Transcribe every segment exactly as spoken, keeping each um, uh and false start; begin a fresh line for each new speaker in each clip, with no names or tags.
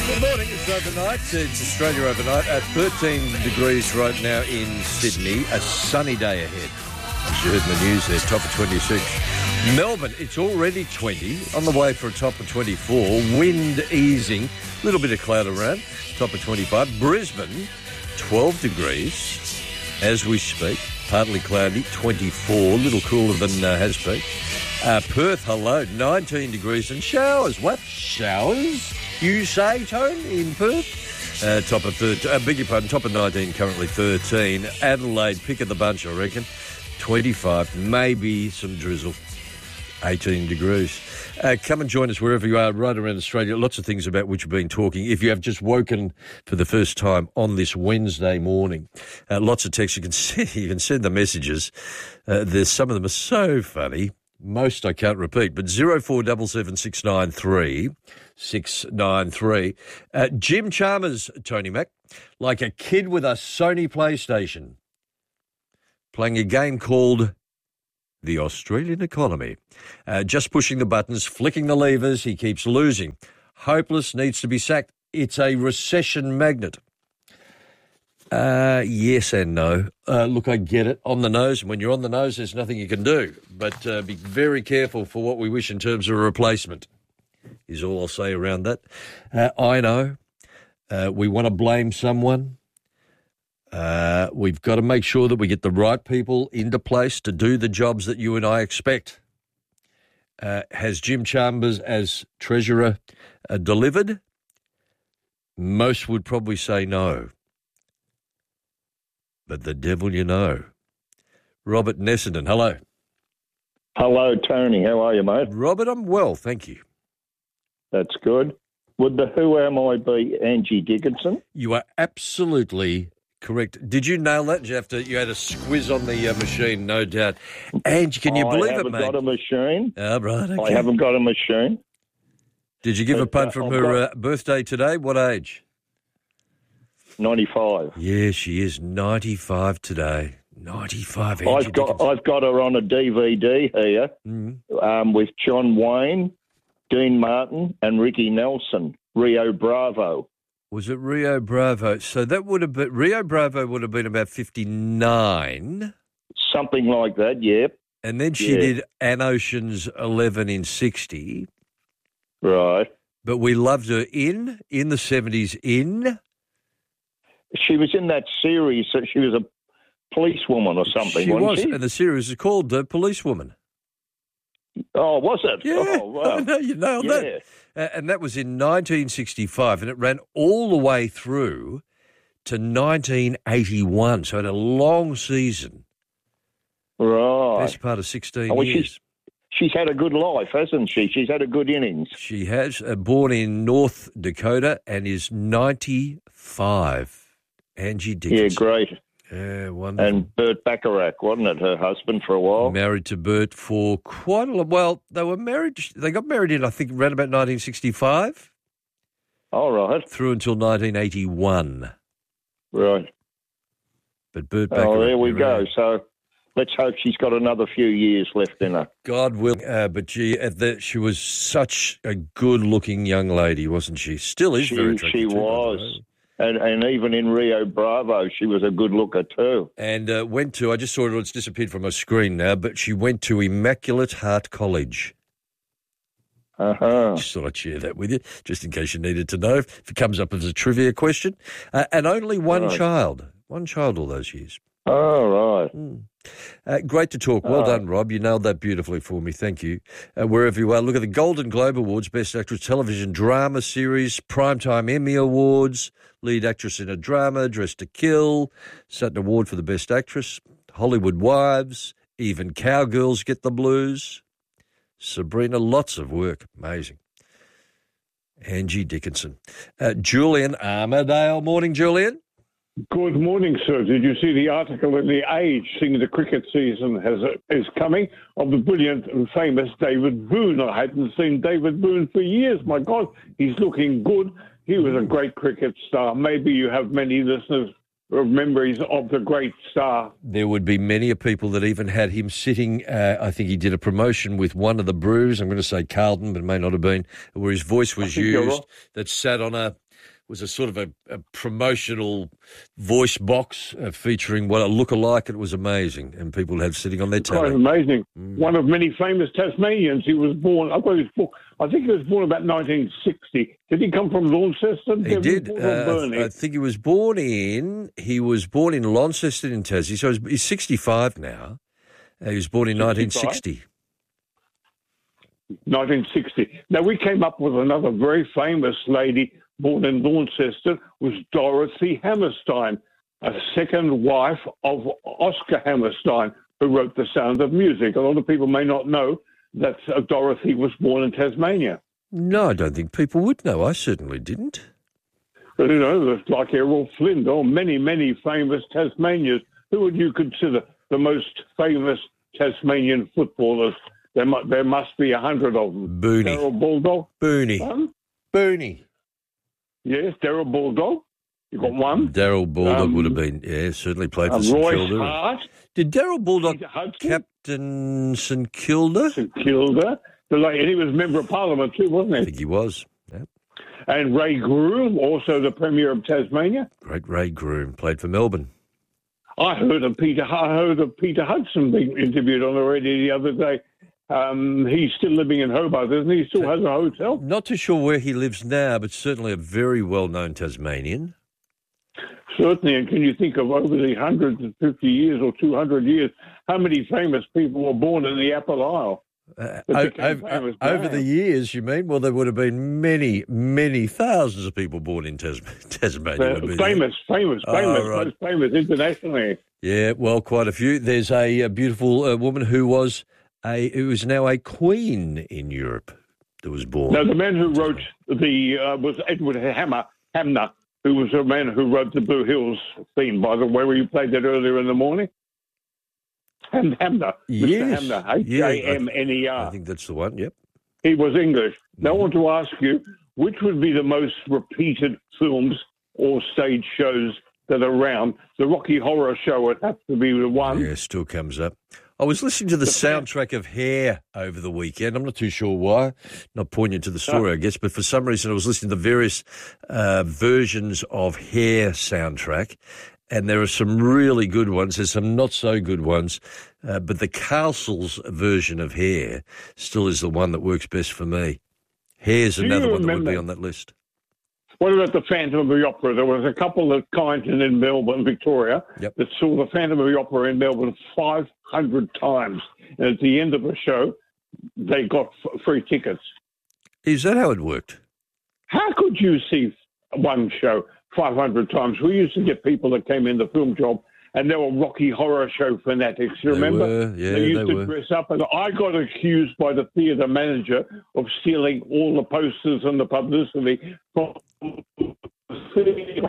Good morning. It's overnight. It's Australia overnight at thirteen degrees right now in Sydney. A sunny day ahead. As you heard in the news there, top of twenty-six. Melbourne, it's already twenty. On the way for a top of twenty-four. Wind easing. A little bit of cloud around. Top of twenty-five. Brisbane, twelve degrees as we speak. Partly cloudy, twenty-four. A little cooler than uh, has been. Uh, Perth, hello, nineteen degrees and showers. What? Showers? You say, Tone, in Perth? Uh, top of thirteen, uh, beg your pardon, top of nineteen, currently thirteen. Adelaide, pick of the bunch, I reckon. twenty-five, maybe some drizzle. eighteen degrees. Uh, come and join us wherever you are, right around Australia. Lots of things about which we've been talking. If you have just woken for the first time on this Wednesday morning, uh, lots of texts. You can send, you can send the messages. Uh, there's some of them are so funny. Most I can't repeat, but zero four seven seven six nine three six nine three. Uh, Jim Chalmers, Tony Mac, like a kid with a Sony PlayStation, playing a game called The Australian Economy. Uh, just pushing the buttons, flicking the levers, he keeps losing. Hopeless, needs to be sacked. It's a recession magnet. Uh, yes and no. Uh, look, I get it. On the nose, and when you're on the nose, there's nothing you can do. But uh, be very careful for what we wish in terms of a replacement, is all I'll say around that. Uh, I know uh, we want to blame someone. Uh, we've got to make sure that we get the right people into place to do the jobs that you and I expect. Uh, has Jim Chalmers as Treasurer uh, delivered? Most would probably say no. But the devil you know. Robert Nessendon, hello.
Hello, Tony. How are you, mate?
Robert, I'm well, thank you.
That's good. Would the Who Am I be Angie Dickinson?
You are absolutely correct. Did you nail that? Did you, have to, you had a squiz on the uh, machine, no doubt. Angie, can you
I
believe it, mate?
I haven't got a machine.
Oh, right, okay.
I haven't got a machine.
Did you give
but,
a punt
uh,
from
I've
her
got...
uh, birthday today? What age?
ninety-five.
Yeah, she is ninety-five today. ninety-five. Angie
I've got
Dickinson.
I've got her on a D V D here
mm-hmm.
um, with John Wayne, Dean Martin, and Ricky Nelson. Rio Bravo.
Was it Rio Bravo? So that would have been Rio Bravo would have been about fifty-nine.
Something like that. Yep.
And then she
yeah.
did An Ocean's Eleven in sixty.
Right.
But we loved her in in the seventies. In.
She was in that series. So she was a policewoman or something,
She
wasn't
was,
she?
and the series is called The Policewoman.
Oh, was it?
Yeah,
Oh, wow.
I know, you nailed
yeah.
that. Uh, and that was in nineteen sixty-five, and it ran all the way through to nineteen eighty-one, so it had a long season.
Right.
Best part of sixteen
oh, well,
years.
She's, she's had a good life, hasn't she? She's had a good innings.
She has, uh, born in North Dakota and is ninety-five. Angie Dickinson.
Yeah, great.
Yeah, wonderful.
And Burt Bacharach, wasn't it, her husband for a while?
Married to Burt for quite a long. Well, they were married. They got married in, I think, around about nineteen sixty-five.
All right.
Through until nineteen eighty-one.
Right.
But Burt Bacharach.
Oh, there we
around.
go. So let's hope she's got another few years left in her.
God will. Uh, but she, uh, the, she was such a good-looking young lady, wasn't she? Still is
She,
very attractive.
she
too, by the
was.
way.
And, and even in Rio Bravo, she was a good looker too.
And uh, went to, I just saw it, it's disappeared from my screen now, but she went to Immaculate Heart College.
Uh-huh.
Just thought I'd share that with you, just in case you needed to know, if it comes up as a trivia question. Uh, and only one
right.
child, one child all those years.
Oh, right.
Mm. Uh, great to talk. Well
oh.
done, Rob. You nailed that beautifully for me. Thank you. Uh, wherever you are, look at the Golden Globe Awards, Best Actress Television Drama Series, Primetime Emmy Awards, Lead Actress in a Drama, Dressed to Kill, Sutton Award for the Best Actress, Hollywood Wives, even Cowgirls get the blues. Sabrina, lots of work. Amazing. Angie Dickinson. Uh, Julian Armadale. Morning, Julian.
Good morning, sir. Did you see the article in The Age saying the cricket season has is coming of the brilliant and famous David Boone? I hadn't seen David Boone for years. My God, he's looking good. He was a great cricket star. Maybe you have many listeners of memories of the great star.
There would be many of people that even had him sitting, uh, I think he did a promotion with one of the brews, I'm going to say Carlton, but it may not have been, where his voice was used,
right.
that sat on a was a sort of a, a promotional voice box uh, featuring what a look-alike. It was amazing, and people had sitting on their telly.
Quite amazing.
Mm.
One of many famous Tasmanians. He was born, I've got his book, I think he was born about nineteen sixty. Did he come from Launceston?
He did.
He
Uh, I think he was born in, he was born in Launceston in Tassie, so he's, he's sixty-five now. Uh, he was born in nineteen sixty.
nineteen sixty. Now, we came up with another very famous lady born in Launceston, was Dorothy Hammerstein, a second wife of Oscar Hammerstein, who wrote The Sound of Music. A lot of people may not know that uh, Dorothy was born in Tasmania.
No, I don't think people would know. I certainly didn't.
But, you know, like Errol Flynn, or many, many famous Tasmanians. Who would you consider the most famous Tasmanian footballers? There must, there must be a hundred of them.
Booney.
Daryl Bulldog.
Booney.
One?
Booney.
Yes, Daryl Bulldog. You got one.
Daryl Bulldog
Um,
would have been, yeah, certainly played for
Uh,
St
Royce
Kilda.
Hart,
Did Daryl Bulldog
Peter Hudson,
captain St Kilda?
St Kilda. The late, and he was member of Parliament too, wasn't
I
he?
think he was. Yeah.
And Ray Groom, also the Premier of Tasmania.
Great Ray Groom, played for Melbourne.
I heard of Peter. I heard of Peter Hudson being interviewed on the radio the other day. Um, he's still living in Hobart, isn't he? He still has a hotel.
Not too sure where he lives now, but certainly a very well-known Tasmanian.
Certainly, and can you think of over the one hundred fifty years or two hundred years, how many famous people were born in the Apple Isle?
Uh,
That
o-
became
over,
famous
over
now.
the years, you mean? Well, there would have been many, many thousands of people born in Tas- Tasmania.
Uh,
would be there.
famous, famous,
Oh,
famous,
right.
most famous internationally.
Yeah, well, quite a few. There's a, a beautiful uh, woman who was a who is now a queen in Europe that was born.
Now, the man who wrote the uh, was Edward Hammer, Hamner, who was the man who wrote the Blue Hills theme, by the way, where you played that earlier in the morning. Ham, Hamner,
Yes.
Mister Hamner, H
Yeah,
A M N E
I
R.
think that's the one. Yep.
He was English. Now, I want to ask you, which would be the most repeated films or stage shows that are around? The Rocky Horror Show would have to be the one.
Yeah, still comes up. I was listening to the soundtrack of Hair over the weekend. I'm not too sure why. Not poignant to the story, I guess, but for some reason I was listening to various uh, versions of Hair soundtrack, and there are some really good ones. There's some not so good ones, uh, but the Castles version of Hair still is the one that works best for me. Hair's
Do
another
you
one that would be
remember-
on that list.
What about the Phantom of the Opera? There was a couple at Kyneton in Melbourne, Victoria,
Yep.
that saw the Phantom of the Opera in Melbourne five hundred times. And at the end of the show, they got f- free tickets.
Is that how it worked?
How could you see one show five hundred times? We used to get people that came in the film job, and they were Rocky Horror Show fanatics. You
They
remember?
were, yeah,
they used
they
to
were.
dress up, and I got accused by the theatre manager of stealing all the posters and the publicity from the theatre,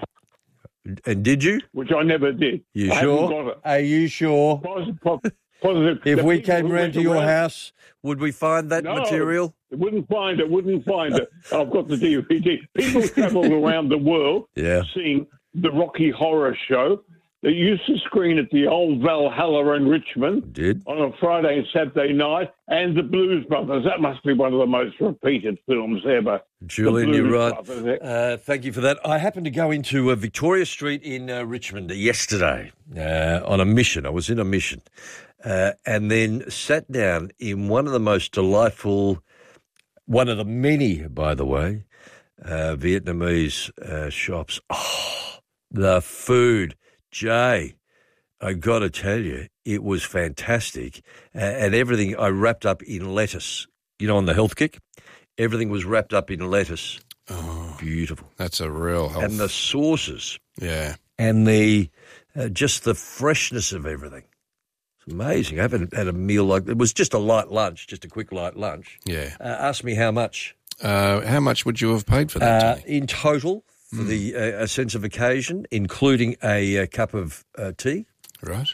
And did you?
which I never did.
You
I haven't
sure?
got it.
Are you sure?
Positive. positive.
If
The
we
people
came
who
round
went
to your
around-
house, would we find that
No.
material?
Wouldn't find it, wouldn't find it. I've got the D V D. People travelled around the world
Yeah.
seeing the Rocky Horror Show. They used to screen at the old Valhalla in Richmond
Did.
on a Friday and Saturday night, and the Blues Brothers. That must be one of the most repeated films ever.
Julian,
The
you're
Blues
right.
Brothers.
Uh, thank you for that. I happened to go into uh, Victoria Street in uh, Richmond yesterday uh, on a mission. I was in a mission uh, and then sat down in one of the most delightful, one of the many, by the way, uh, Vietnamese uh, shops. Oh, the food. Jay, I got to tell you, it was fantastic. Uh, and everything I wrapped up in lettuce. You know, on the health kick, everything was wrapped up in lettuce.
Oh,
Beautiful.
that's a real health.
And the sauces
yeah.
and the uh, just the freshness of everything. It's amazing. I haven't had a meal like it was just a light lunch, just a quick light lunch.
Yeah.
Uh, ask me how much.
Uh, how much would you have paid for that,
Uh,
Tony?
in total, for
Mm.
the uh, a sense of occasion, including a, uh cup of uh, tea,
Right.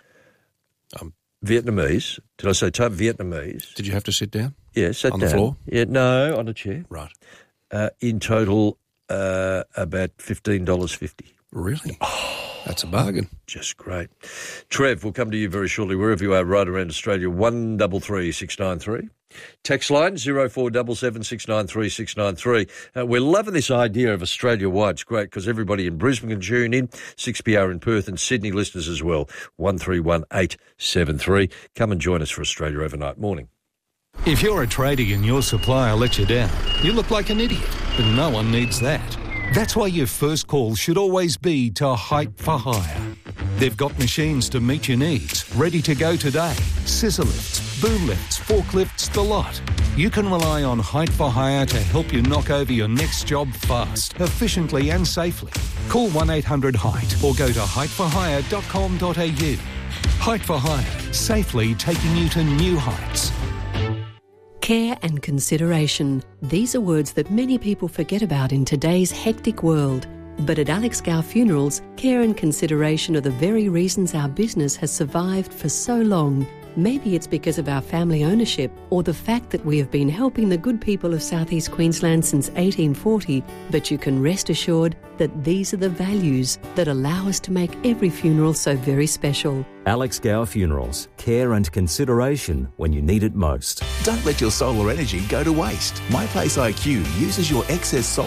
Vietnamese. Did I say tea? Vietnamese.
Did you have to sit down?
Yeah, sat
On the
down.
floor?
Yeah, no, on a chair.
Right.
Uh, in total, uh, about fifteen dollars fifty.
Really? That's a bargain.
Just great. Trev, we'll come to you very shortly, wherever you are, right around Australia, one double three six nine three. Text line, zero four seven seven six nine three six nine three. Uh, we're loving this idea of Australia-wide. It's great because everybody in Brisbane can tune in, six P R in Perth and Sydney listeners as well, one three one eight seven three. Come and join us for Australia Overnight. Morning.
If you're a tradie and your supplier lets you down, you look like an idiot, but no one needs that. That's why your first call should always be to Height for Hire. They've got machines to meet your needs, ready to go today. Scissor lifts, boom lifts, forklifts, the lot. You can rely on Height for Hire to help you knock over your next job fast, efficiently and safely. Call one eight hundred height or go to height for hire dot com dot a u. Height for Hire, safely taking you to new heights.
Care and consideration. These are words that many people forget about in today's hectic world. But at Alex Gow Funerals, care and consideration are the very reasons our business has survived for so long. Maybe it's because of our family ownership or the fact that we have been helping the good people of South East Queensland since eighteen forty, but you can rest assured that these are the values that allow us to make every funeral so very special.
Alex Gow Funerals. Care and consideration when you need it most.
Don't let your solar energy go to waste. My Place I Q uses your excess solar